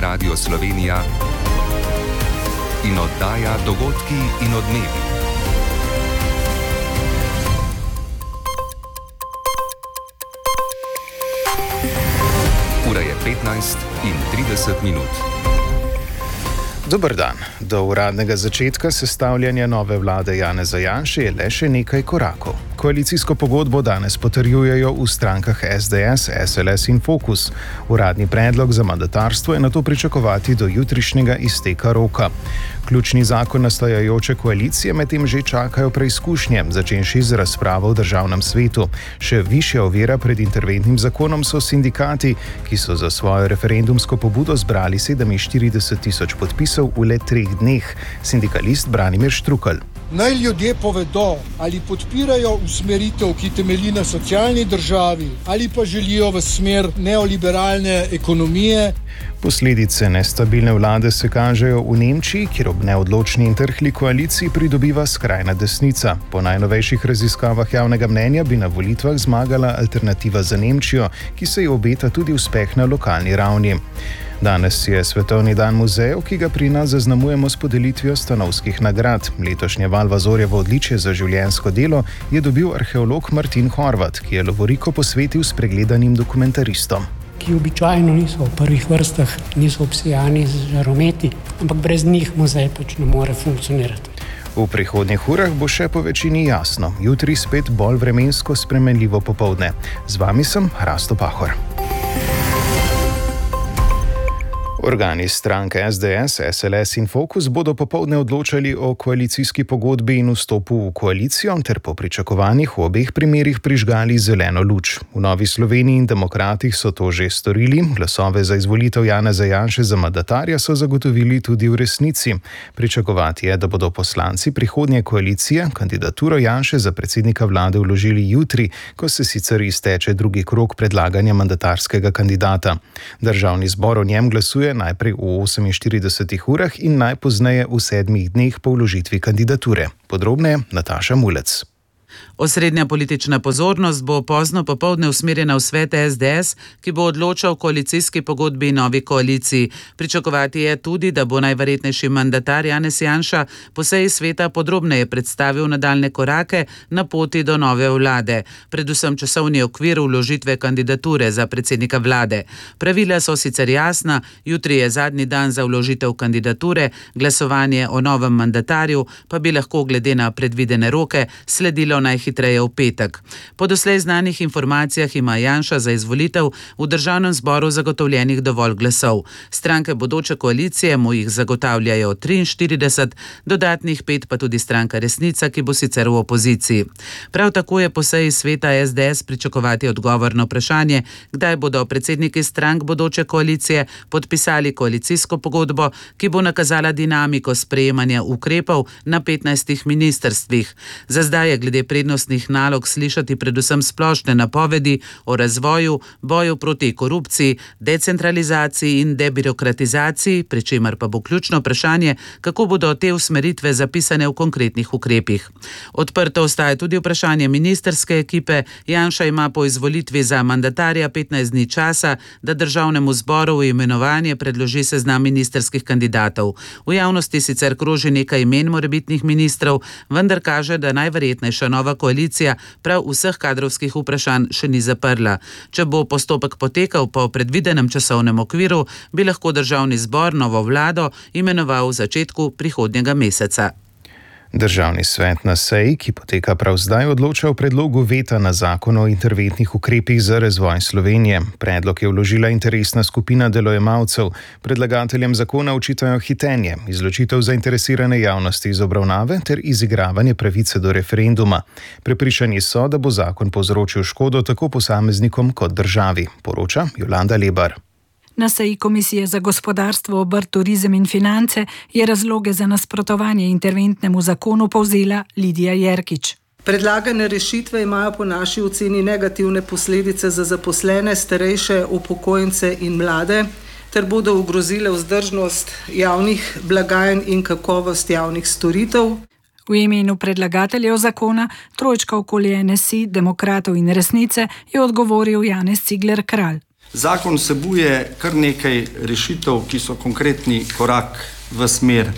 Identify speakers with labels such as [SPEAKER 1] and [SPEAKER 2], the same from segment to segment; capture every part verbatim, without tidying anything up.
[SPEAKER 1] Radio Slovenija in oddaja Dogodki in odmevi. Ura je petnajst in trideset minut.
[SPEAKER 2] Dober dan. Do uradnega začetka sestavljanja nove vlade Janeza Janše je le še nekaj korakov. Koalicijsko pogodbo danes potrjujejo v strankah S D S, S L S in Fokus. Uradni predlog za mandatarstvo je nato pričakovati do jutrišnjega izteka roka. Ključni zakon nastajajoče koalicije medtem že čakajo preizkušnje, začenši z razpravo v državnem svetu. Še višja ovira pred interventnim zakonom so sindikati, ki so za svojo referendumsko pobudo zbrali sedeminštirideset tisoč podpisov v le treh dneh. Sindikalist Branimir Štrukelj.
[SPEAKER 3] Naj ljudje povedo, ali podpirajo usmeritev, ki temelji na socialni državi, ali pa želijo v smer neoliberalne ekonomije.
[SPEAKER 2] Posledice nestabilne vlade se kažejo v Nemčiji, kjer ob neodločni in trhli koaliciji pridobiva skrajna desnica. Po najnovejših raziskavah javnega mnenja bi na volitvah zmagala Alternativa za Nemčijo, ki se ji obeta tudi uspeh na lokalni ravni. Danes je Svetovni dan muzejev, ki ga pri nas zaznamujemo s podelitvijo stanovskih nagrad. Letošnje Valvazorjevo odličje za življenjsko delo je dobil arheolog Martin Horvat, ki je lovoriko posvetil spregledanim dokumentaristom.
[SPEAKER 4] Ki običajno niso v prvih vrstah, niso obsijani z žarometi, ampak brez njih muzej pač ne more funkcionirati.
[SPEAKER 2] V prihodnjih urah bo še po večini jasno, jutri spet bolj vremensko spremenljivo popoldne. Z vami sem Hrasto Pahor. Organi stranke S D S, S L S in Fokus bodo popoldne odločali o koalicijski pogodbi in vstopu v koalicijo ter po pričakovanjih v obeh primerih prižgali zeleno luč. V Novi Sloveniji in Demokratih so to že storili, glasove za izvolitev Janeza Janše za mandatarja so zagotovili tudi v resnici. Pričakovati je, da bodo poslanci prihodnje koalicije kandidaturo Janše za predsednika vlade vložili jutri, ko se sicer izteče drugi krog predlaganja mandatarskega kandidata. Državni zbor o njem glasuje najprej v oseminštiridesetih urah in najpozneje v sedmih dneh po vložitvi kandidature. Podrobneje Nataša Mulec.
[SPEAKER 5] Osrednja politična pozornost bo pozno popoldne usmerjena v svet S D S, ki bo odločal o koalicijski pogodbi in novi koaliciji. Pričakovati je tudi, da bo najverjetnejši mandatar Janez Janša po seji sveta podrobneje predstavil nadaljne korake na poti do nove vlade, predvsem časovni okvir vložitve kandidature za predsednika vlade. Pravila so sicer jasna, jutri je zadnji dan za vložitev kandidature, glasovanje o novem mandatarju pa bi lahko glede na predvidene roke sledilo najhitreje v petek. Po doslej znanih informacijah ima Janša za izvolitev v državnem zboru zagotovljenih dovolj glasov. Stranke bodoče koalicije mu jih zagotavljajo triinštirideset, dodatnih pet pa tudi stranka Resnica, ki bo sicer v opoziciji. Prav tako je po seji sveta S D S pričakovati odgovor na vprašanje, kdaj bodo predsedniki strank bodoče koalicije podpisali koalicijsko pogodbo, ki bo nakazala dinamiko sprejemanja ukrepov na petnajstih ministrstvih. Za zdaj je glede prednostnih nalog slišati predvsem splošne napovedi o razvoju, boju proti korupciji, decentralizaciji in debirokratizaciji, pri čemer pa bo ključno vprašanje, kako bodo te usmeritve zapisane v konkretnih ukrepih. Odprto ostaje tudi vprašanje ministrske ekipe. Janša ima po izvolitvi za mandatarja petnajst dni časa, da državnemu zboru v imenovanje predloži seznam ministrskih kandidatov. V javnosti sicer kroži nekaj imen morebitnih ministrov, vendar kaže, da najverjetnejša nova koalicija prav vseh kadrovskih vprašanj še ni zaprla. Če bo postopek potekal po predvidenem časovnem okviru, bi lahko državni zbor novo vlado imenoval v začetku prihodnjega meseca.
[SPEAKER 2] Državni svet na seji, ki poteka prav zdaj, odloča o predlogu veta na zakon o interventnih ukrepih za razvoj Slovenije. Predlog je vložila interesna skupina delojemalcev. Predlagateljem zakona očitajo hitenje, izločitev zainteresirane javnosti iz obravnave ter izigravanje pravice do referenduma. Prepričani so, da bo zakon povzročil škodo tako posameznikom kot državi, poroča Jolanda Lebar.
[SPEAKER 6] Na seji Komisije za gospodarstvo, obrt, turizem in finance je razloge za nasprotovanje interventnemu zakonu povzela Lidija Jerkič.
[SPEAKER 7] Predlagane rešitve imajo po naši oceni negativne posledice za zaposlene, starejše, upokojence in mlade, ter bodo ogrozile vzdržnost javnih blagajn in kakovost javnih storitev.
[SPEAKER 6] V imenu predlagateljev zakona, trojčka okoli N S I, Demokratov in Resnice, je odgovoril Janez Cigler Kralj.
[SPEAKER 8] Zakon vsebuje kar nekaj rešitev, ki so konkretni korak v smer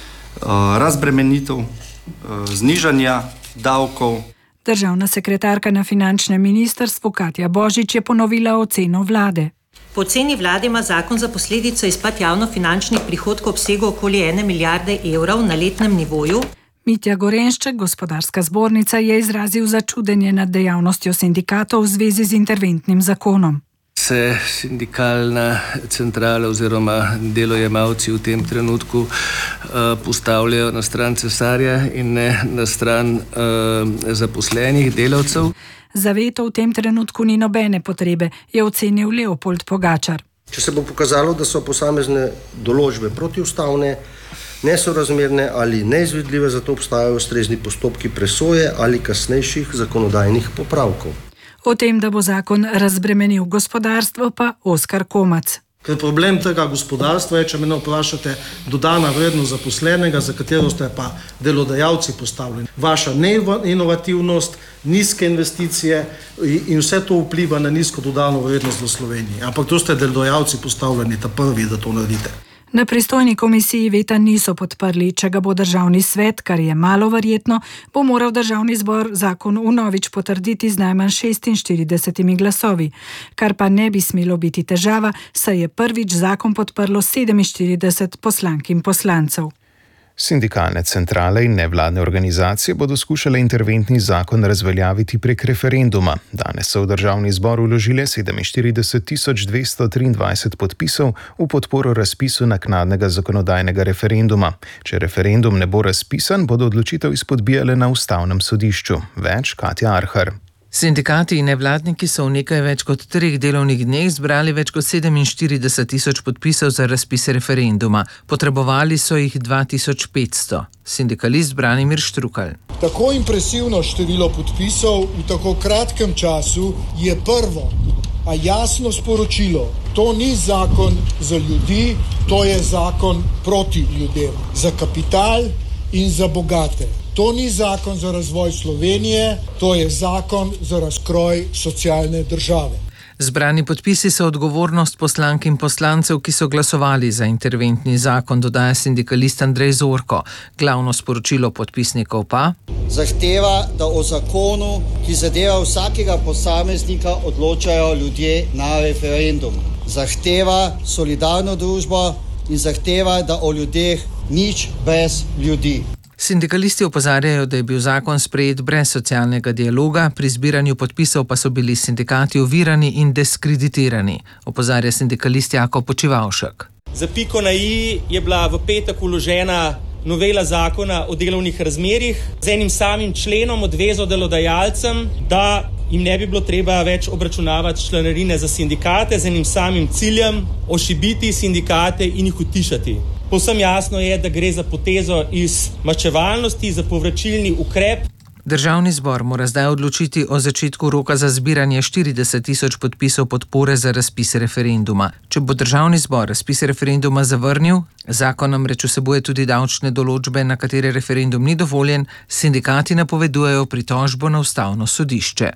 [SPEAKER 8] uh, razbremenitev, uh, znižanja davkov.
[SPEAKER 6] Državna sekretarka na finančnem ministrstvu Katja Božič je ponovila oceno vlade.
[SPEAKER 9] Po oceni vlade ima zakon za posledico izpad javnofinančnih prihodkov v obsegu okoli ene milijarde evrov na letnem nivoju.
[SPEAKER 6] Mitja Gorenšček, gospodarska zbornica, je izrazil začudenje nad dejavnostjo sindikatov v zvezi z interventnim zakonom.
[SPEAKER 10] Se sindikalna centrala oziroma delojemalci v tem trenutku uh, postavljajo na stran cesarja in ne na stran uh, zaposlenih delavcev.
[SPEAKER 6] Za veto v tem trenutku ni nobene potrebe, je ocenil Leopold Pogačar.
[SPEAKER 11] Če se bo pokazalo, da so posamezne določbe protiustavne, nesorazmerne ali neizvedljive, zato obstajajo ustrezni postopki presoje ali kasnejših zakonodajnih popravkov.
[SPEAKER 6] O tem, da bo zakon razbremenil gospodarstvo, pa Oskar Komac.
[SPEAKER 12] Ker problem tega gospodarstva je, če me vprašate, dodana vrednost zaposlenega, za katero ste pa delodajalci postavljeni. Vaša neinovativnost, nizke investicije in vse to vpliva na nizko dodano vrednost v Sloveniji. Ampak to ste delodajalci postavljeni, ta prvi, da to naredite.
[SPEAKER 6] Na pristojni komisiji veta niso podprli, če ga bo državni svet, kar je malo verjetno, bo moral državni zbor zakon vnovič potrditi z najmanj šestinštiridesetimi glasovi, kar pa ne bi smelo biti težava, saj je prvič zakon podprlo sedeminštirideset poslank in poslancev.
[SPEAKER 2] Sindikalne centrale in nevladne organizacije bodo skušale interventni zakon razveljaviti prek referenduma. Danes so v državni zbor vložile sedeminštirideset tisoč dvesto triindvajset podpisov v podporo razpisu naknadnega zakonodajnega referenduma. Če referendum ne bo razpisan, bodo odločitev izpodbijale na ustavnem sodišču. Več Katja Arhar.
[SPEAKER 5] Sindikati in nevladniki so v nekaj več kot treh delovnih dneh zbrali več kot sedeminštirideset tisoč podpisov za razpis referenduma. Potrebovali so jih dva tisoč petsto. Sindikalist Branimir Štrukelj.
[SPEAKER 3] Tako impresivno število podpisov v tako kratkem času je prvo, a jasno sporočilo. To ni zakon za ljudi, to je zakon proti ljudem, za kapital in za bogate. To ni zakon za razvoj Slovenije, to je zakon za razkroj socialne države.
[SPEAKER 5] Zbrani podpisi so odgovornost poslank in poslancev, ki so glasovali za interventni zakon, dodaja sindikalist Andrej Zorko. Glavno sporočilo podpisnikov pa?
[SPEAKER 13] Zahteva, da o zakonu, ki zadeva vsakega posameznika, odločajo ljudje na referendumu. Zahteva solidarno družbo in zahteva, da o ljudeh nič brez ljudi.
[SPEAKER 5] Sindikalisti opozarjajo, da je bil zakon sprejet brez socialnega dialoga, pri zbiranju podpisov pa so bili sindikati ovirani in diskreditirani, opozarja sindikalist Jako Počivavšek.
[SPEAKER 14] Za piko na i je bila v petek vložena novela zakona o delovnih razmerjih z enim samim členom odvezo delodajalcem, da jim ne bi bilo treba več obračunavati članarine za sindikate, z enim samim ciljem ošibiti sindikate in jih utišati. Povsem jasno je, da gre za potezo iz maščevalnosti, za povračilni ukrep.
[SPEAKER 5] Državni zbor mora zdaj odločiti o začetku roka za zbiranje štirideset tisoč podpisov podpore za razpis referenduma. Če bo državni zbor razpis referenduma zavrnil, zakon namreč vsebuje tudi davčne določbe, na katere referendum ni dovoljen, sindikati napovedujejo pritožbo na ustavno sodišče.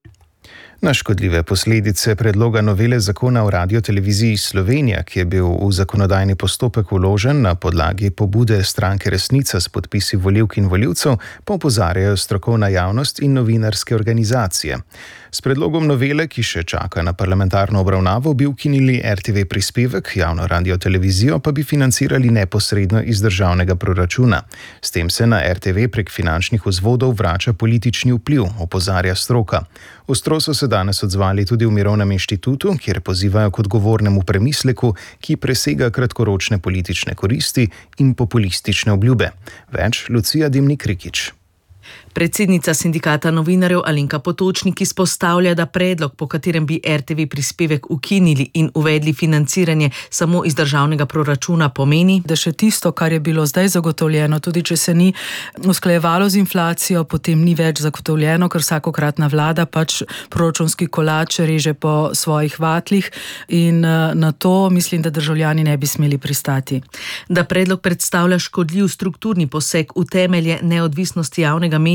[SPEAKER 2] Na škodljive posledice predloga novele zakona o radioteleviziji Slovenija, ki je bil v zakonodajni postopek vložen na podlagi pobude stranke Resnica s podpisi volivk in volivcev, pa opozarjajo strokovna javnost in novinarske organizacije. S predlogom novele, ki še čaka na parlamentarno obravnavo, bi ukinili er te ve prispevek, javno radiotelevizijo pa bi financirali neposredno iz državnega proračuna. S tem se na er te ve prek finančnih vzvodov vrača politični vpliv, opozarja stroka. Ostro so se danes odzvali tudi v Mirovnem inštitutu, kjer pozivajo k odgovornemu premisleku, ki presega kratkoročne politične koristi in populistične obljube. Več Lucija Dimnik-Rikić.
[SPEAKER 15] Predsednica sindikata novinarjev Alenka Potočnik izpostavlja, da predlog, po katerem bi er te ve prispevek ukinili in uvedli financiranje samo iz državnega proračuna, pomeni,
[SPEAKER 16] da še tisto, kar je bilo zdaj zagotovljeno, tudi če se ni usklajevalo z inflacijo, potem ni več zagotovljeno, ker vsakokratna vlada pač proračunski kolač reže po svojih vatlih in na to mislim, da državljani ne bi smeli pristati.
[SPEAKER 15] Da predlog predstavlja škodljiv strukturni poseg v temelje neodvisnosti javnega medija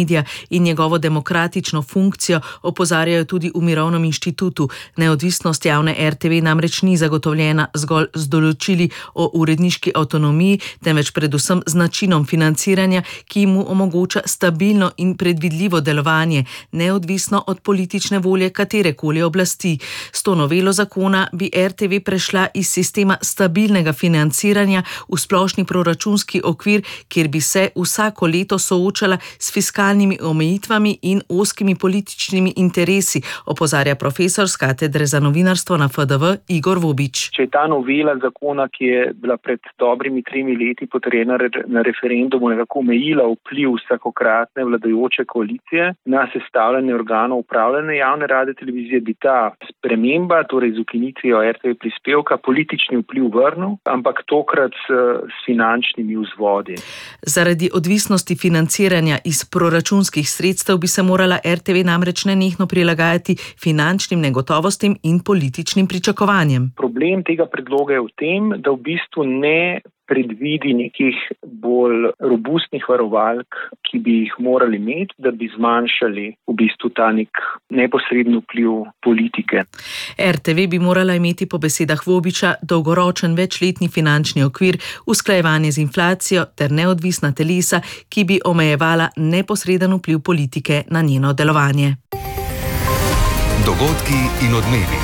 [SPEAKER 15] medija in njegovo demokratično funkcijo, opozarjajo tudi v Mirovnem inštitutu. Neodvisnost javne R T V namreč ni zagotovljena zgolj z določili o uredniški avtonomiji, temveč predvsem z načinom financiranja, ki mu omogoča stabilno in predvidljivo delovanje, neodvisno od politične volje katerekoli oblasti. S to novelo zakona bi R T V prešla iz sistema stabilnega financiranja v splošni proračunski okvir, kjer bi se vsako leto soočala s fiskalnimi omejitvami in ozkimi političnimi interesi, opozarja profesor s katedre za novinarstvo na F D V Igor Vobič.
[SPEAKER 17] Če je ta novela zakona, ki je bila pred dobrimi tremi leti potrjena na referendumu, nekako omejila vpliv vsakokratne vladajoče koalicije na sestavljanje organov upravljanja javne radiotelevizije, bi ta sprememba, torej z ukinitvijo R T V prispevka, politični vpliv vrnil, ampak tokrat s, s finančnimi vzvodi.
[SPEAKER 15] Zaradi odvisnosti financiranja iz proračunskih sredstev bi se morala R T V namreč nenehno prilagajati finančnim negotovostim in političnim pričakovanjem.
[SPEAKER 17] Problem tega predloga je v tem, da v bistvu ne predvidi nekih bolj robustnih varovalk, ki bi jih morali imeti, da bi zmanjšali v bistvu ta nek neposredni vpliv politike.
[SPEAKER 15] R T V bi morala imeti po besedah Vobiča dolgoročen večletni finančni okvir, usklajevanje z inflacijo ter neodvisna telesa, ki bi omejevala neposreden vpliv politike na njeno delovanje.
[SPEAKER 1] Dogodki in odmevi.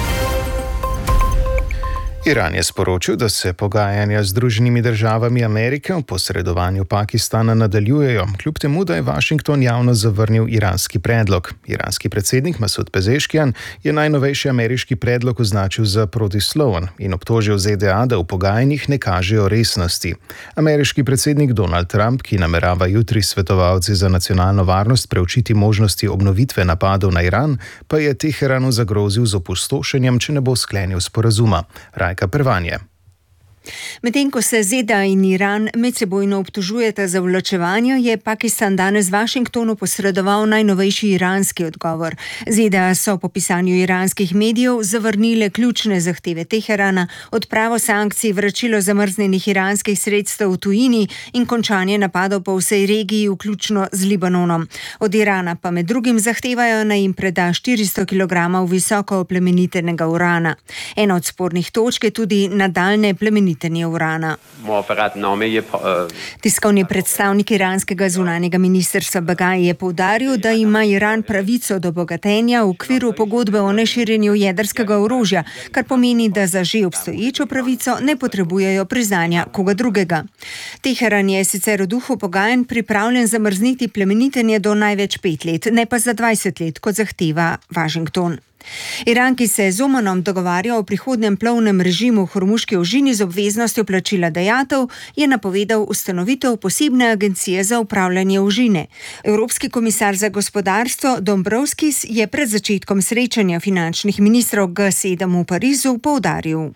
[SPEAKER 2] Iran je sporočil, da se pogajanja z Združenimi državami Amerike o posredovanju Pakistana nadaljujejo, kljub temu, da je Washington javno zavrnil iranski predlog. Iranski predsednik Masud Pezeškian je najnovejši ameriški predlog označil za protisloven in obtožil Z D A, da v pogajanjih ne kažejo resnosti. Ameriški predsednik Donald Trump, ki namerava jutri svetovalci za nacionalno varnost preučiti možnosti obnovitve napadov na Iran, pa je Teheranu zagrozil z opustošenjem, če ne bo sklenil sporazuma. Prvanje.
[SPEAKER 18] Medtem ko se Z D A in Iran medsebojno obtožujeta za vlačevanje, je Pakistan danes Washingtonu posredoval najnovejši iranski odgovor. Z D A so po pisanju iranskih medijev zavrnile ključne zahteve Teherana, odpravo sankcij, vračilo zamrznjenih iranskih sredstev v tujini in končanje napadov po vsej regiji, vključno z Libanonom. Od Irana pa med drugim zahtevajo, naj jim preda štiristo kilogramov visoko oplemenitenega urana. Ena od spornih točk je tudi nadaljne plemenitenje urana. Tiskovni predstavnik iranskega zunanjega ministrstva Bagai je poudaril, da ima Iran pravico do bogatenja v okviru pogodbe o neširjenju jedrskega orožja, kar pomeni, da za že obstoječo pravico ne potrebujejo priznanja koga drugega. Teheran je sicer v duhu pogajanj pripravljen zamrzniti plemenitenje do največ pet let, ne pa za dvajset let, kot zahteva Washington. Iran, ki se z Omanom dogovarja o prihodnem plovnem režimu v Hormuški ožini z obveznostjo plačila dajatev, je napovedal ustanovitev posebne agencije za upravljanje ožine. Evropski komisar za gospodarstvo Dombrovskis je pred začetkom srečanja finančnih ministrov G sedem v Parizu poudaril.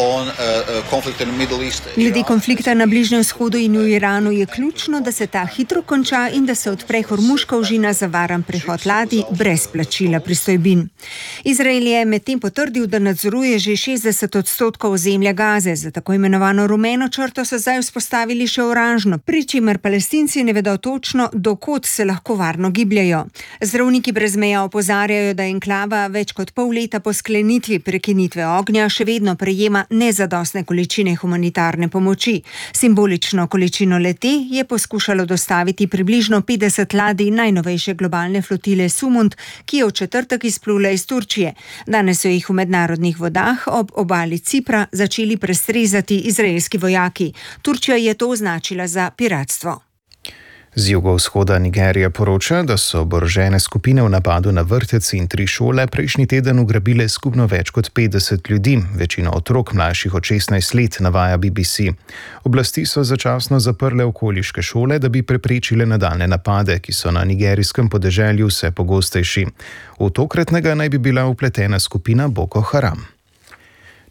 [SPEAKER 18] Glede konflikta na Bližnjem vzhodu in v Iranu je ključno, da se ta hitro konča in da se odpre Hormuška ožina za varen prehod ladij brez plačila pristojbin. Izrael je medtem potrdil, da nadzoruje že šestdeset odstotkov ozemlja Gaze. Za tako imenovano rumeno črto so zdaj vzpostavili še oranžno, pri čemer Palestinci ne vedo točno, dokot se lahko varno gibljajo. Zdravniki brez meja opozarjajo, da enklava več kot pol leta po sklenitvi prekinitve ognja še vedno prejema nezadostne količine humanitarne pomoči. Simbolično količino lete je poskušalo dostaviti približno petdeset ladij najnovejše globalne flotile Sumund, ki je v četrtek izplula iz Turčije. Danes so jih v mednarodnih vodah ob obali Cipra začeli prestrezati izraelski vojaki. Turčija je to označila za piratstvo.
[SPEAKER 2] Z jugovzhoda Nigerije poroča, da so oborožene skupine v napadu na vrtec in tri šole prejšnji teden ugrabile skupno več kot petdeset ljudi, večino otrok mlajših od šestnajst let, navaja B B C. Oblasti so začasno zaprle okoliške šole, da bi preprečile nadaljne napade, ki so na nigerijskem podeželju vse pogostejši. V tokratnega naj bi bila vpletena skupina Boko Haram.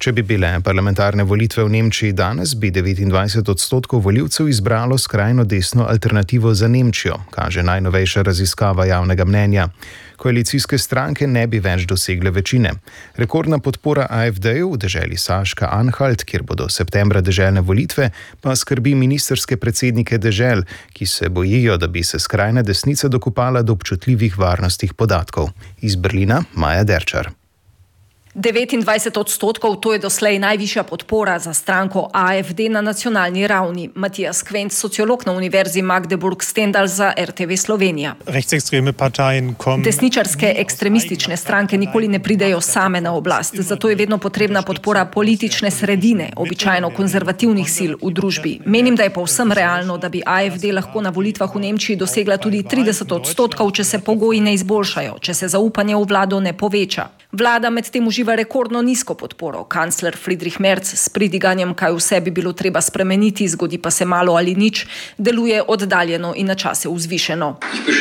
[SPEAKER 2] Če bi bile parlamentarne volitve v Nemčiji danes, bi devetindvajset odstotkov volivcev izbralo skrajno desno alternativo za Nemčijo, kaže najnovejša raziskava javnega mnenja. Koalicijske stranke ne bi več dosegle večine. Rekordna podpora A F D-ju v deželi Saška-Anhalt, kjer bodo septembra deželne volitve, pa skrbi ministerske predsednike dežel, ki se bojijo, da bi se skrajna desnica dokopala do občutljivih varnostnih podatkov. Iz Berlina Maja Derčar.
[SPEAKER 19] devetindvajset odstotkov, to je doslej najvišja podpora za stranko A F D na nacionalni ravni. Matijas Kvenc, sociolog na Univerzi Magdeburg-Stendal za R T V Slovenija. Desničarske ekstremistične stranke nikoli ne pridejo same na oblast, zato je vedno potrebna podpora politične sredine, običajno konzervativnih sil v družbi. Menim, da je povsem realno, da bi A F D lahko na volitvah v Nemčiji dosegla tudi trideset odstotkov, če se pogoji ne izboljšajo, če se zaupanje v vlado ne poveča. Vlada medtem uživa rekordno nizko podporo. Kancler Friedrich Merz s pridiganjem, kaj vse bi bilo treba spremeniti, zgodi pa se malo ali nič, deluje oddaljeno in na čase vzvišeno.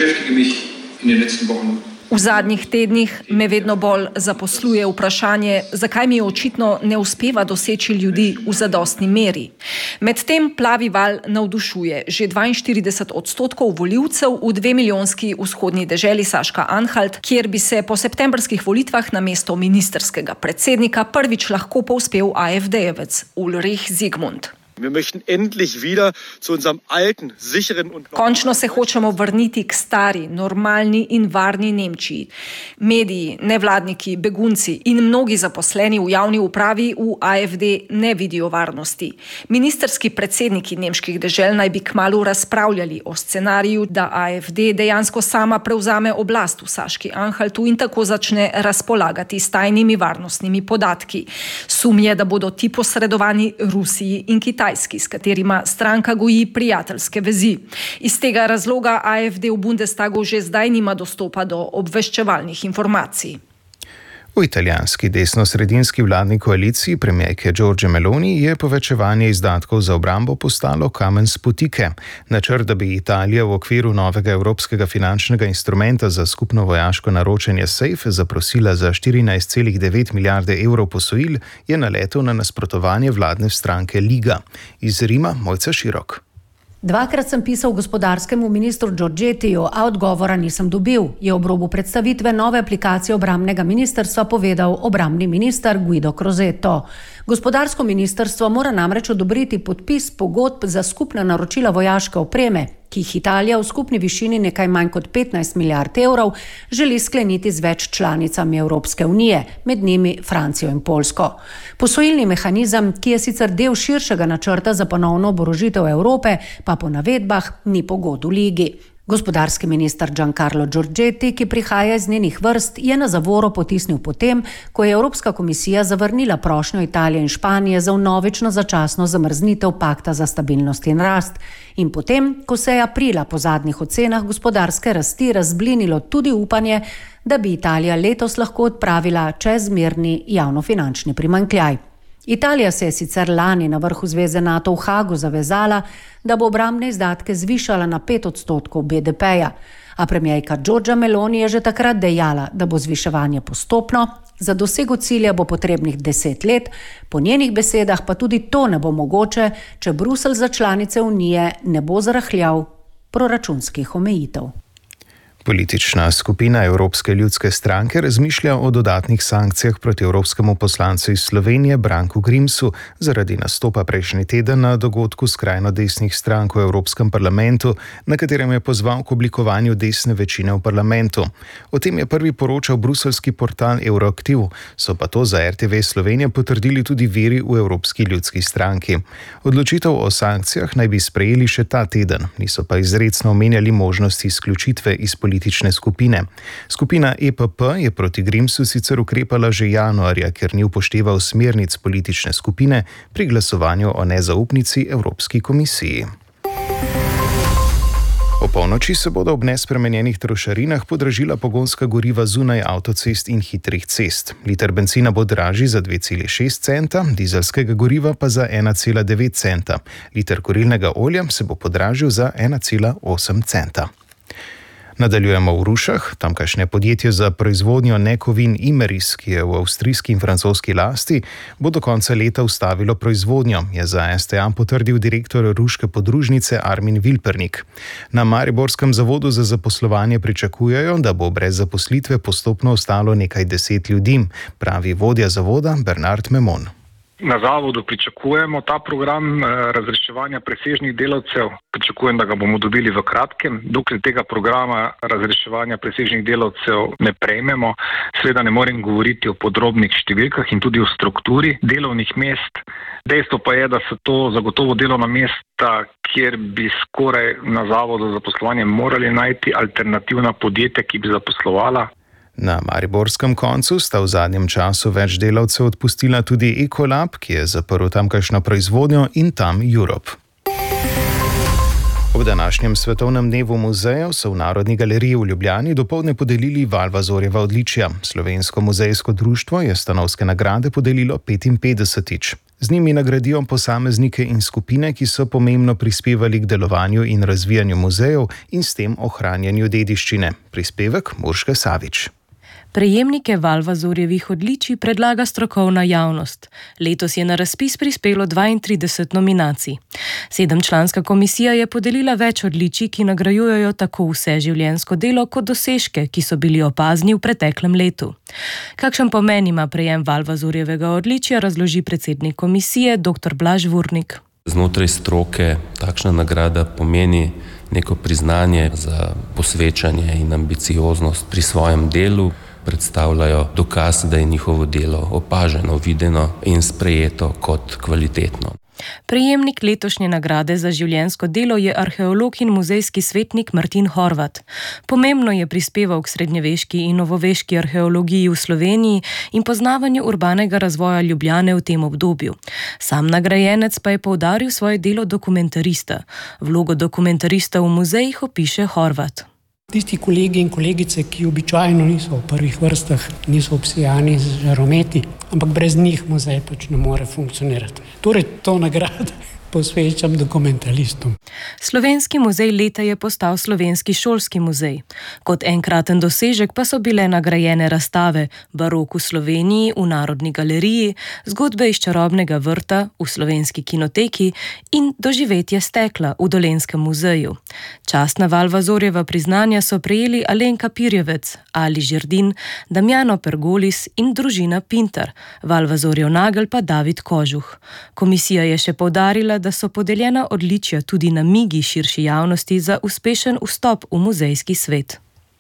[SPEAKER 19] V zadnjih tednih me vedno bolj zaposluje vprašanje, zakaj mi očitno ne uspeva doseči ljudi v zadostni meri. Medtem plavi val navdušuje. Že dvainštirideset odstotkov volivcev v dvemilijonski vzhodni deželi Saška-Anhalt, kjer bi se po septembrskih volitvah na mesto ministerskega predsednika prvič lahko povzpel A F D-jevec Ulrich Zygmunt. Končno se hočemo vrniti k stari, normalni in varni Nemčiji. Mediji, nevladniki, begunci in mnogi zaposleni v javni upravi v A F D ne vidijo varnosti. Ministerski predsedniki nemških dežel naj bi kmalu razpravljali o scenariju, da A F D dejansko sama prevzame oblast v Saški-Anhaltu in tako začne razpolagati s tajnimi varnostnimi podatki. Sum je, da bodo ti posredovani Rusiji in Kitajski, s katerima stranka goji prijateljske vezi. Iz tega razloga A F D v Bundestagu že zdaj nima dostopa do obveščevalnih informacij.
[SPEAKER 2] V italijanski desno-sredinski vladni koaliciji premierke Giorgie Meloni je povečevanje izdatkov za obrambo postalo kamen spotike. Načrt, da bi Italija v okviru novega evropskega finančnega instrumenta za skupno vojaško naročanje SAFE zaprosila za štirinajst celih devet milijarde evrov posojil, je naletel na nasprotovanje vladne stranke Liga. Iz Rima Mojca Širok.
[SPEAKER 20] Dvakrat sem pisal gospodarskemu ministru Giorgettiju, a odgovora nisem dobil, je ob robu predstavitve nove aplikacije obrambnega ministrstva povedal obrambni minister Guido Crosetto. Gospodarsko ministrstvo mora namreč odobriti podpis pogodb za skupna naročila vojaške opreme, ki jih Italija v skupni višini nekaj manj kot petnajst milijard evrov želi skleniti z več članicami Evropske unije, med njimi Francijo in Poljsko. Posojilni mehanizem, ki je sicer del širšega načrta za ponovno oborožitev Evrope, pa po navedbah ni po godu Ligi. Gospodarski minister Giancarlo Giorgetti, ki prihaja iz njenih vrst, je na zavoro potisnil potem, ko je Evropska komisija zavrnila prošnjo Italije in Španije za vnovično začasno zamrznitev pakta za stabilnost in rast, in potem, ko se je aprila po zadnjih ocenah gospodarske rasti razblinilo tudi upanje, da bi Italija letos lahko odpravila čezmerni javnofinančni primanjkljaj. Italija se je sicer lani na vrhu Zveze NATO v Hagu zavezala, da bo obrambne izdatke zvišala na pet odstotkov B D P-ja, a premierka Giorgia Meloni je že takrat dejala, da bo zviševanje postopno, za dosego cilja bo potrebnih deset let, po njenih besedah pa tudi to ne bo mogoče, če Bruselj za članice Unije ne bo zarahljal proračunskih omejitev.
[SPEAKER 2] Politična skupina Evropske ljudske stranke razmišlja o dodatnih sankcijah proti evropskemu poslancu iz Slovenije Branku Grimsu zaradi nastopa prejšnji teden na dogodku skrajno desnih strank v Evropskem parlamentu, na katerem je pozval k oblikovanju desne večine v parlamentu. O tem je prvi poročal bruseljski portal Euroaktiv, so pa to za R T V Slovenija potrdili tudi viri v Evropski ljudski stranki. Odločitev o sankcijah naj bi sprejeli še ta teden, niso pa izrecno omenjali možnosti izključitve iz politične skupine. Skupina E P P je proti Grimsu sicer ukrepala že januarja, ker ni upošteval smernic politične skupine pri glasovanju o nezaupnici Evropski komisiji. O polnoči se bodo ob nespremenjenih trošarinah podražila pogonska goriva zunaj avtocest in hitrih cest. Liter bencina bo dražji za dve celi šest centa, dizelskega goriva pa za ena cela devet centa. Liter kurilnega olja se bo podražil za ena cela osem centa. Nadaljujemo v Rušah. Tamkajšnje podjetje za proizvodnjo nekovin Imeris, ki je v avstrijski in francoski lasti, bo do konca leta ustavilo proizvodnjo, je za S T A potrdil direktor ruške podružnice Armin Vilpernik. Na mariborskem zavodu za zaposlovanje pričakujejo, da bo brez zaposlitve postopno ostalo nekaj deset ljudi, pravi vodja zavoda Bernard Memon.
[SPEAKER 21] Na zavodu pričakujemo ta program razreševanja presežnih delavcev. Pričakujem, da ga bomo dobili v kratkem. Dokler tega programa razreševanja presežnih delavcev ne prejmemo, seveda ne morem govoriti o podrobnih številkah in tudi o strukturi delovnih mest. Dejstvo pa je, da so to zagotovo delovna mesta, kjer bi skoraj na zavodu za zaposlovanje morali najti alternativna podjetja, ki bi zaposlovala.
[SPEAKER 2] Na mariborskem koncu sta v zadnjem času več delavcev odpustila tudi Ecolab, ki je zaprl tamkajšnjo proizvodnjo, in Tam Europe. Ob današnjem svetovnem dnevu muzejev so v Narodni galeriji v Ljubljani dopoldne podelili Valvazorjeva odličja. Slovensko muzejsko društvo je stanovske nagrade podelilo petinpetdesetič. Z njimi nagradijo posameznike in skupine, ki so pomembno prispevali k delovanju in razvijanju muzejev in s tem ohranjanju dediščine. Prispevek Urške Savič.
[SPEAKER 22] Prejemnike Valvazorjevih odličij predlaga strokovna javnost. Letos je na razpis prispelo dvaintrideset nominacij. Sedemčlanska komisija je podelila več odličij, ki nagrajujejo tako vseživljenjsko delo kot dosežke, ki so bili opazni v preteklem letu. Kakšen pomen ima prejem Valvazorjevega odličja, razloži predsednik komisije dr. Blaž Vurnik.
[SPEAKER 23] Znotraj stroke takšna nagrada pomeni neko priznanje za posvečanje in ambicioznost pri svojem delu. Predstavljajo dokaz, da je njihovo delo opaženo, videno in sprejeto kot kvalitetno.
[SPEAKER 22] Prejemnik letošnje nagrade za življenjsko delo je arheolog in muzejski svetnik Martin Horvat. Pomembno je prispeval k srednjeveški in novoveški arheologiji v Sloveniji in poznavanju urbanega razvoja Ljubljane v tem obdobju. Sam nagrajenec pa je poudaril svoje delo dokumentarista. Vlogo dokumentarista v muzejih opiše Horvat.
[SPEAKER 4] Tisti kolegi in kolegice, ki običajno niso v prvih vrstah, niso obsijani z žarometi, ampak brez njih muzej pač ne more funkcionirati. Torej, to nagrado posvečam dokumentalistom.
[SPEAKER 22] Slovenski muzej leta je postal Slovenski šolski muzej. Kot enkraten dosežek pa so bile nagrajene razstave Barok v Sloveniji v Narodni galeriji, Zgodbe iz čarobnega vrta v Slovenski kinoteki in Doživetje stekla v Dolenjskem muzeju. Častna Valvazorjeva priznanja so prejeli Alenka Pirjevec, Ali Žerdin, Damjano Pergolis in družina Pintar, Valvazorjev nagelj pa David Kožuh. Komisija je še poudarila, da so podeljena odličja tudi namigi širši javnosti za uspešen vstop v muzejski svet.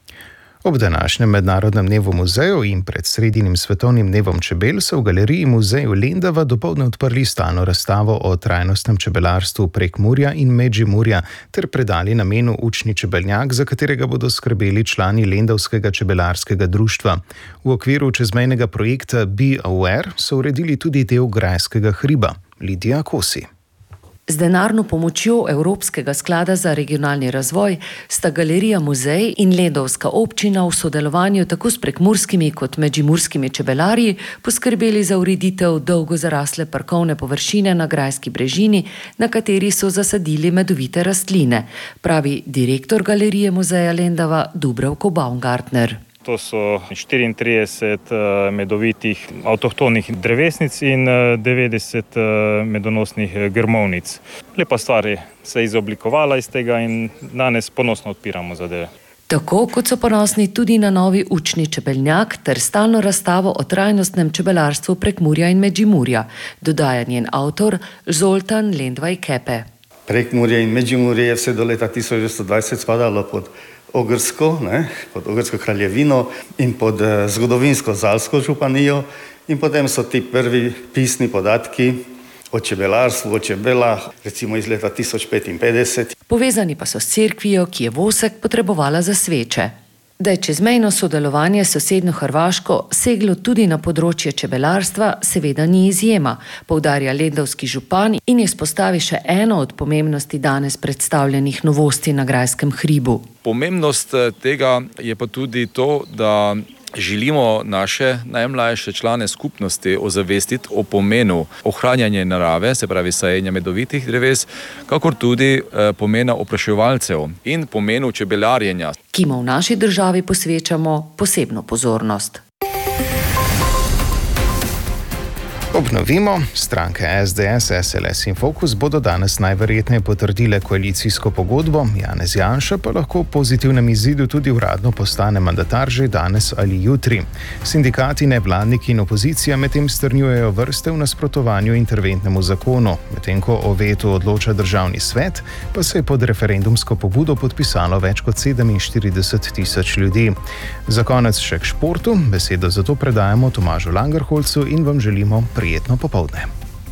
[SPEAKER 2] Ob današnjem mednarodnem dnevu muzejev in pred sredinim svetovnim dnevom čebel so v galeriji muzeju Lendava dopoldne odprli stalno razstavo o trajnostnem čebelarstvu Prekmurja in Medžimurja ter predali namenu učni čebeljak, za katerega bodo skrbeli člani Lendavskega čebelarskega društva. V okviru čezmejnega projekta Be Aware so uredili tudi del grajskega hriba. Lidija Kosi.
[SPEAKER 24] Z denarno pomočjo Evropskega sklada za regionalni razvoj sta Galerija Muzej in Lendavska občina v sodelovanju tako s prekmurskimi kot medžimurskimi čebelarji poskrbeli za ureditev dolgo zarasle parkovne površine na grajski brežini, na kateri so zasadili medovite rastline, pravi direktor Galerije Muzeja Lendava Dubravko Baumgartner.
[SPEAKER 25] To so štiriintrideset medovitih avtohtonih drevesnic in devetdeset medonosnih grmovnic. Lepa stvar je se izoblikovala iz tega in danes ponosno odpiramo zadeve.
[SPEAKER 24] Tako kot so ponosni tudi na novi učni čebeljak ter stalno razstavo o trajnostnem čebelarstvu Prekmurja in Medžimurja, dodaja njen avtor Zoltan Lendvaj Kepe.
[SPEAKER 26] Prekmurje in Medžimurje je vse do leta tisoč devetsto dvajset spadalo pod Ogrsko, ne, pod Ogrsko kraljevino in pod eh, zgodovinsko Zalsko županijo in potem so ti prvi pisni podatki o čebelarstvu, o čebelah, recimo iz leta tisoč petinpetdeset.
[SPEAKER 24] Povezani pa so s cerkvijo, ki je vosek potrebovala za sveče. Da je čezmejno sodelovanje s sosednjo Hrvaško seglo tudi na področje čebelarstva, seveda ni izjema, poudarja lendavski župan in izpostavi še eno od pomembnosti danes predstavljenih novosti na grajskem hribu.
[SPEAKER 27] Pomembnost tega je pa tudi to, da želimo naše najmlajše člane skupnosti ozavestiti o pomenu ohranjanja narave, se pravi sajenja medovitih dreves, kakor tudi pomena opraševalcev in pomenu čebelarjenja.
[SPEAKER 24] ki mu v naši državi posvečamo posebno pozornost.
[SPEAKER 2] Obnovimo, stranke S D S, S L S in Fokus bodo danes najverjetneje potrdile koalicijsko pogodbo, Janez Janša pa lahko v pozitivnem izidu tudi uradno postane mandatar že danes ali jutri. Sindikati, nevladniki in opozicija medtem strnjujejo vrste v nasprotovanju interventnemu zakonu, medtem ko o vetu odloča državni svet, pa se je pod referendumsko pobudo podpisalo več kot sedeminštirideset tisoč ljudi. Za konec še k športu, besedo zato predajamo Tomažu Langerholcu in vam želimo prijetno popoldne.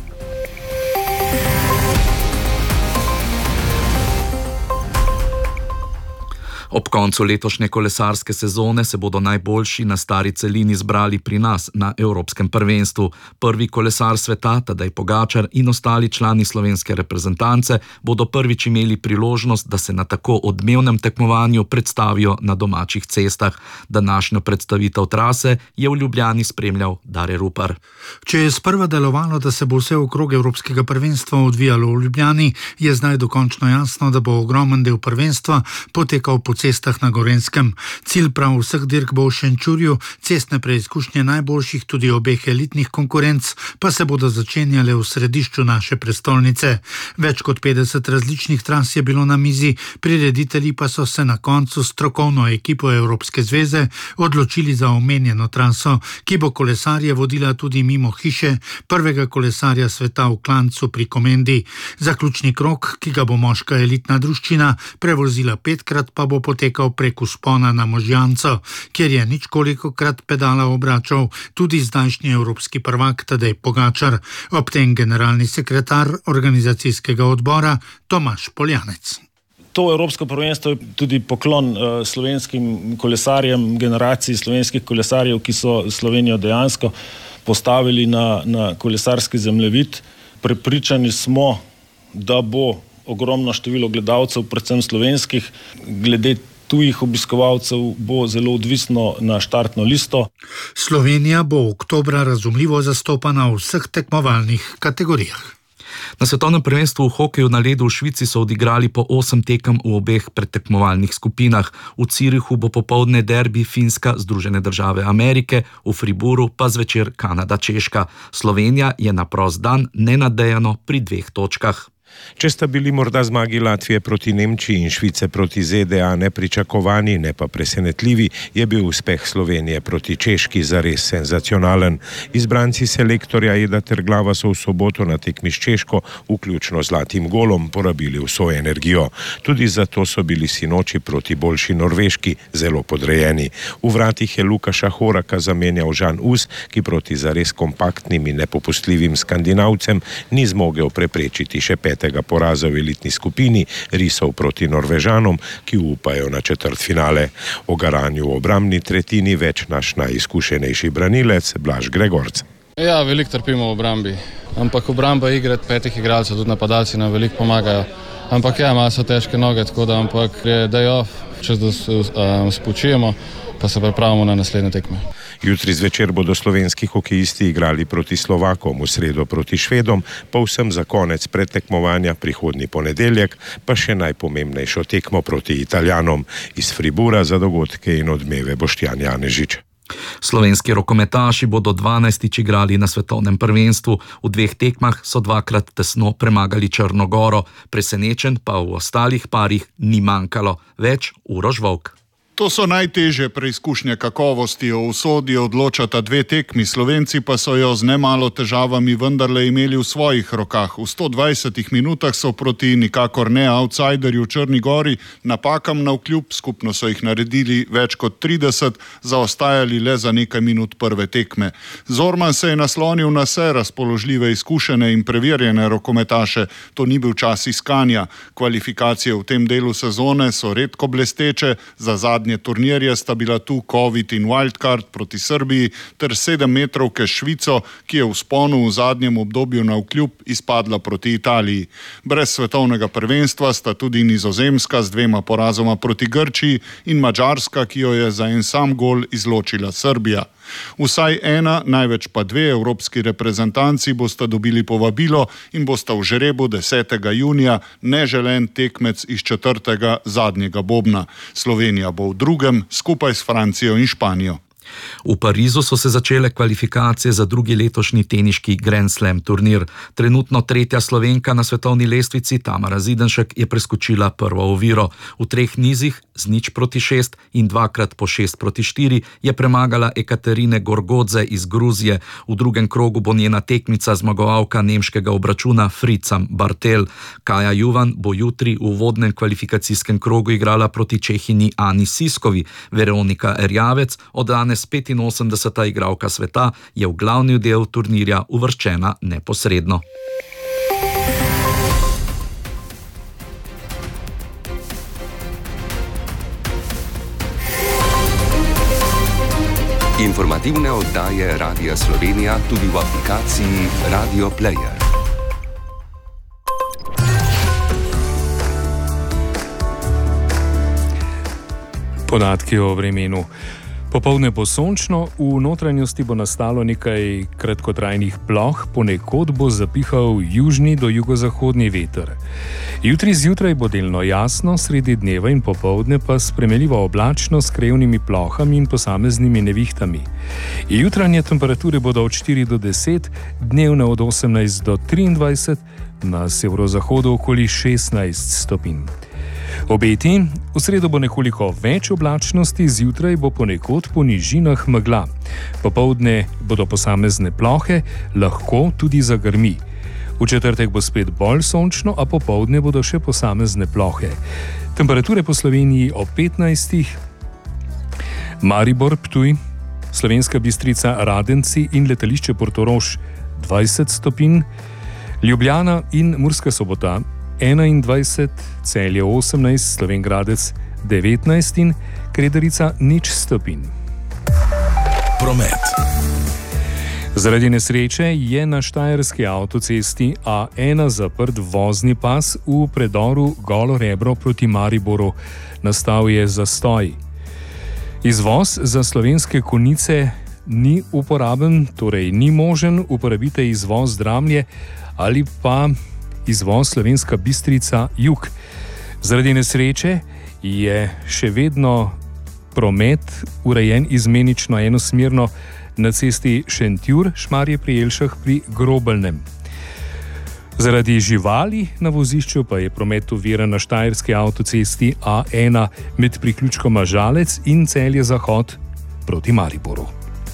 [SPEAKER 6] Ob koncu letošnje kolesarske sezone se bodo najboljši na stari celini zbrali pri nas na Evropskem prvenstvu. Prvi kolesar sveta, Tadej Pogačar in ostali člani slovenske reprezentance bodo prvič imeli priložnost, da se na tako odmevnem tekmovanju predstavijo na domačih cestah. Današnjo predstavitev trase je v Ljubljani spremljal Dare Rupar.
[SPEAKER 7] Če je sprva delovalo, da se bo vse okrog Evropskega prvenstva odvijalo v Ljubljani, je zdaj dokončno jasno, da bo ogromen del prvenstva potekal po cestah na Gorenjskem. Cilj prav vseh dirk bo v Šenčurju, cestne preizkušnje najboljših tudi obeh elitnih konkurenc pa se bodo začenjale v središču naše prestolnice. Več kot petdeset različnih tras je bilo na mizi, prireditelji pa so se na koncu strokovno ekipo Evropske zveze odločili za omenjeno traso, ki bo kolesarje vodila tudi mimo hiše prvega kolesarja sveta v Klancu pri Komendi. Zaključni krog, ki ga bo moška elitna druščina prevozila petkrat, pa bo potekal prek vzpona na Možjanco, kjer je ničkolikokrat pedala obračal tudi zdajšnji evropski prvak Tadej Pogačar, ob tem generalni sekretar organizacijskega odbora Tomaž Poljanec.
[SPEAKER 8] To evropsko prvenstvo je tudi poklon uh, slovenskim kolesarjem, generaciji slovenskih kolesarjev, ki so Slovenijo dejansko postavili na, na kolesarski zemljevid. Prepričani smo, da bo ogromno število gledalcev, predvsem slovenskih, glede tujih obiskovalcev bo zelo odvisno na štartno listo.
[SPEAKER 7] Slovenija bo oktobra razumljivo zastopana v vseh tekmovalnih kategorijah.
[SPEAKER 6] Na svetovnem prvenstvu v hokeju na ledu v Švici so odigrali po osem tekem v obeh predtekmovalnih skupinah. V Zürichu bo popoldne derbi Finska, Združene države Amerike, v Fribourgu pa zvečer Kanada, Češka. Slovenija je na prost dan nenadejano pri dveh točkah.
[SPEAKER 9] Če sta bili morda zmagi Latvije proti Nemčiji in Švice proti Z D A nepričakovani, ne pa presenetljivi, je bil uspeh Slovenije proti Češki zares senzacionalen. Izbranci selektorja Eda Terglava so v soboto na tekmi s Češko, vključno zlatim golom, porabili vso energijo. Tudi zato so bili sinoči proti boljši Norveški zelo podrejeni. V vratih je Lukaša Horaka zamenjal Žan Us, ki proti zares kompaktnim in nepopustljivim Skandinavcem ni zmogel preprečiti še pet poraza v elitni skupini, risov proti Norvežanom, ki upajo na četrtfinale. O garanju v obrambni tretjini več naš najizkušenejši branilec Blaž Gregorc.
[SPEAKER 10] Ja, veliko trpimo v obrambi, ampak obramba igre petih igralcev, tudi napadalci nam veliko pomagajo. Ampak ja, malo so težke noge, tako da ampak je day off, čez da um, spočijemo, pa se pripravimo na naslednje tekme.
[SPEAKER 9] Jutri zvečer bodo slovenski hokejisti igrali proti Slovakom, v sredo proti Švedom, povsem za konec predtekmovanja prihodnji ponedeljek, pa še najpomembnejšo tekmo proti Italijanom. Iz Fribourga za dogodke in odmeve Boštjan Janežič.
[SPEAKER 6] Slovenski rokometaši bodo dvanajstič igrali na svetovnem prvenstvu. V dveh tekmah so dvakrat tesno premagali Črno Goro, presenečen pa v ostalih parih ni manjkalo. Več Uroš Volk.
[SPEAKER 11] To so najtežje preizkušnje kakovosti, o usodi odločata dve tekmi, Slovenci pa so jo z nemalo težavami vendarle imeli v svojih rokah. V sto dvajsetih minutah so proti nikakor ne outsiderju Črni Gori napakam navkljub, skupno so jih naredili več kot trideset, zaostajali le za nekaj minut prve tekme. Zorman se je naslonil na vse razpoložljive, izkušene in preverjene rokometaše. To ni bil čas iskanja. Kvalifikacije v tem delu sezone so redko blesteče, za zadnje turnirje sta bila tu Covid in Wildcard proti Srbiji ter sedemmetrovke Švico, ki je v sponu v zadnjem obdobju navkljub izpadla proti Italiji. Brez svetovnega prvenstva sta tudi Nizozemska z dvema porazoma proti Grčiji in Madžarska, ki jo je za en sam gol izločila Srbija. Vsaj ena, največ pa dve evropski reprezentanci bosta dobili povabilo in bosta v žrebu desetega junija neželen tekmec iz četrtega zadnjega bobna. Slovenija bo v drugem skupaj s Francijo in Španijo.
[SPEAKER 6] V Parizu so se začele kvalifikacije za drugi letošnji teniški Grand Slam turnir. Trenutno tretja Slovenka na svetovni lestvici Tamara Zidanšek je preskočila prvo oviro. V treh nizih z nič proti šest in dvakrat po šest proti štiri je premagala Ekaterine Gorgodze iz Gruzije. V drugem krogu bo njena tekmica zmagovalka nemškega obračuna Fritzam Bartel. Kaja Juvan bo jutri v uvodnem kvalifikacijskem krogu igrala proti Čehinji Ani Siskovi. Veronika Erjavec, od danes petinosemdeseta igralka sveta, je v glavni del turnirja uvrščena neposredno.
[SPEAKER 1] Informativne oddaje Radia Slovenija tudi v aplikaciji Radio Player.
[SPEAKER 3] Podatki o vremenu. Popoldne bo sončno, v notranjosti bo nastalo nekaj kratkotrajnih ploh, ponekod bo zapihal južni do jugozahodni veter. Jutri zjutraj bo delno jasno, sredi dneva in popoldne pa spremenljivo oblačno s krajevnimi plohami in posameznimi nevihtami. Jutranje temperature bodo od štiri do deset, dnevne od osemnajst do triindvajset, na severozahodu okoli šestnajst stopinj. Obeti, v sredo bo nekoliko več oblačnosti, zjutraj bo ponekod po nižinah megla. Popoldne bodo posamezne plohe, lahko tudi zagrmi. V četrtek bo spet bolj sončno, a popoldne bodo še posamezne plohe. Temperature po Sloveniji ob petnajstih, Maribor, Ptuj, Slovenska Bistrica, Radenci in letališče Portorož dvajset stopinj, Ljubljana in Murska Sobota enaindvajset, Celje osemnajst, Slovenj Gradec devetnajst in Kredarica nič stopinj.
[SPEAKER 5] Promet.
[SPEAKER 3] Zaradi nesreče je na štajerski avtocesti A ena zaprt vozni pas v predoru Golo Rebro proti Mariboru. Nastal je zastoj. Izvoz za Slovenske Konjice ni uporaben, torej ni možen. Uporabite izvoz Dramlje ali pa izvoz Slovenska Bistrica jug. Zaradi nesreče je še vedno promet urejen izmenično enosmerno na cesti Šentjur, Šmarje pri Jelšah pri Grobelnem. Zaradi živali na vozišču pa je promet oviran na štajerski avtocesti A ena med priključkoma Žalec in Celje Zahod proti Mariboru.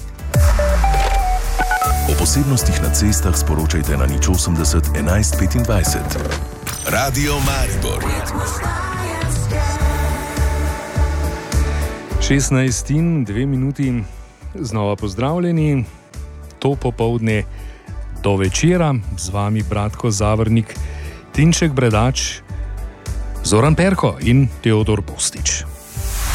[SPEAKER 5] O posebnostih na cestah sporočajte na nič osemdeset enajst petindvajset. Radio Maribor.
[SPEAKER 3] šestnajst in dve minuti, znova pozdravljeni. To popoldne do večera, z vami Bratko Zavrnik, Tinček Bredač, Zoran Perko in Teodor Bostič.